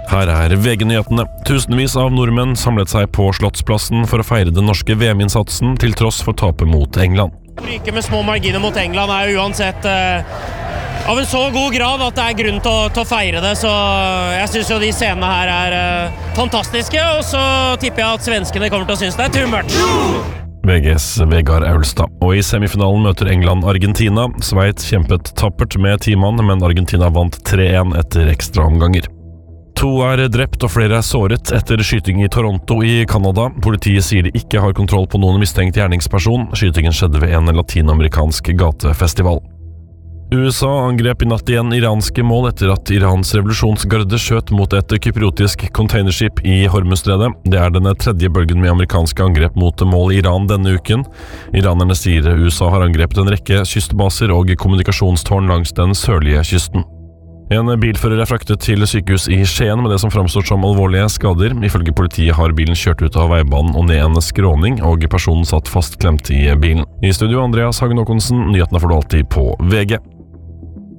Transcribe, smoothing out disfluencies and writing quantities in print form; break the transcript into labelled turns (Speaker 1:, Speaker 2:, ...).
Speaker 1: Her VG-nyhetene. Tusenvis av nordmenn samlet seg på Slottsplassen for å feire den norske VM-innsatsen til tross for tapet mot England.
Speaker 2: Ryke med små marginer mot England jo uansett av en så god grad at det grunn til å feire det, så jeg synes jo de scenene her fantastiske, og så tipper jeg at svenskene kommer til å synes det too much.
Speaker 1: VGs Vegard Aulstad. Og i semifinalen møter England Argentina. Sveits kjempet tappert med 10 mann, men Argentina vant 3-1 etter ekstra omganger. 2 drept og flere såret etter skyting i Toronto i Canada. Politiet sier de ikke har kontroll på noen mistenkt gjerningsperson. Skytingen skjedde ved en latinamerikansk gatefestival. USA angrep i natt igjen iranske mål etter at Irans revolusjonsgarde skjøt mot et kypriotisk containerskip i Hormuzstredet. Det den 3. bølgen med amerikanske angrep mot mål i Iran denne uken. Iranerne sier USA har angrepet en rekke kystbaser og kommunikasjonstårn langs den sørlige kysten. En bilfører fraktet til sykehus i Skien med det som framstår som alvorlige skader. Ifølge politiet har bilen kjørt ut av veibanen og ned en skråning, og personen satt fastklemt i bilen. I studio Andreas Hagen Håkonsen, nyhetene får du alltid på VG.